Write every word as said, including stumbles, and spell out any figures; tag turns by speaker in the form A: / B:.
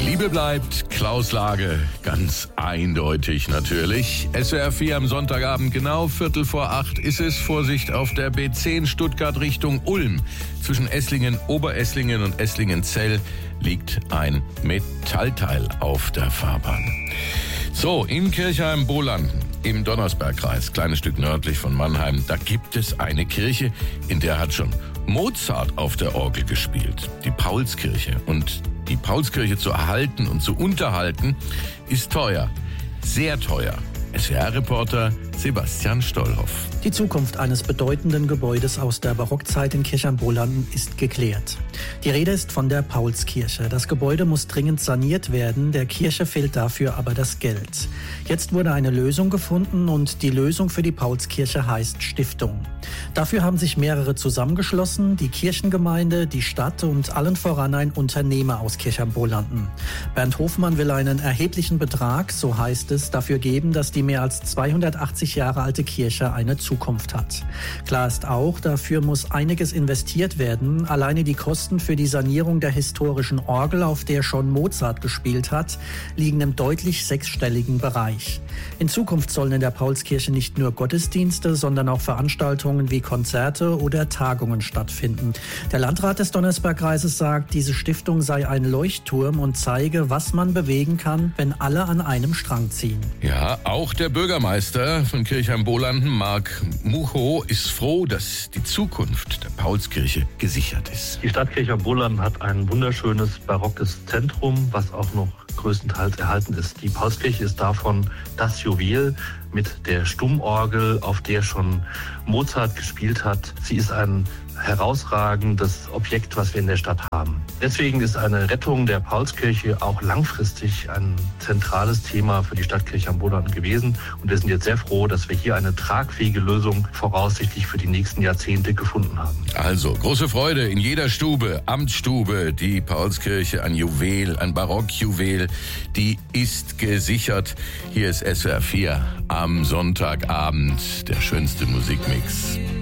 A: Liebe bleibt, Klaus Lage, ganz eindeutig natürlich. S W R vier am Sonntagabend, genau Viertel vor acht ist es. Vorsicht auf der B zehn Stuttgart Richtung Ulm. Zwischen Esslingen, Oberesslingen und Esslingen-Zell liegt ein Metallteil auf der Fahrbahn. So, in Kirchheim-Bolanden im Donnersbergkreis, kleines Stück nördlich von Mannheim, da gibt es eine Kirche, in der hat schon Mozart auf der Orgel gespielt, die Paulskirche. Und die Paulskirche zu erhalten und zu unterhalten, ist teuer, sehr teuer. S W R-Reporter Sebastian Stollhoff.
B: Die Zukunft eines bedeutenden Gebäudes aus der Barockzeit in Kirchheim-Bolanden ist geklärt. Die Rede ist von der Paulskirche. Das Gebäude muss dringend saniert werden, der Kirche fehlt dafür aber das Geld. Jetzt wurde eine Lösung gefunden und die Lösung für die Paulskirche heißt Stiftung. Dafür haben sich mehrere zusammengeschlossen, die Kirchengemeinde, die Stadt und allen voran ein Unternehmer aus Kirchheim-Bolanden. Bernd Hofmann will einen erheblichen Betrag, so heißt es, dafür geben, dass die mehr als zweihundertachtzig Jahre alte Kirche eine Zukunft hat. Klar ist auch, dafür muss einiges investiert werden. Alleine die Kosten für die Sanierung der historischen Orgel, auf der schon Mozart gespielt hat, liegen im deutlich sechsstelligen Bereich. In Zukunft sollen in der Paulskirche nicht nur Gottesdienste, sondern auch Veranstaltungen wie Konzerte oder Tagungen stattfinden. Der Landrat des Donnersbergkreises sagt, diese Stiftung sei ein Leuchtturm und zeige, was man bewegen kann, wenn alle an einem Strang ziehen.
A: Ja, auch der Bürgermeister von Kirchheim-Bolanden, Marc Mucho, ist froh, dass die Zukunft der Paulskirche gesichert ist.
C: Die Stadt Kirchheim-Bolanden hat ein wunderschönes barockes Zentrum, was auch noch größtenteils erhalten ist. Die Paulskirche ist davon das Juwel mit der Stummorgel, auf der schon Mozart gespielt hat. Sie ist ein herausragendes Objekt, was wir in der Stadt haben. Deswegen ist eine Rettung der Paulskirche auch langfristig ein zentrales Thema für die Stadt Kirchheim-Bolanden gewesen. Und wir sind jetzt sehr froh, dass wir hier eine tragfähige Lösung voraussichtlich für die nächsten Jahrzehnte gefunden haben.
A: Also, große Freude in jeder Stube, Amtsstube, die Paulskirche, ein Juwel, ein Barockjuwel, die ist gesichert. Hier ist S W R vier am Sonntagabend, der schönste Musikmix.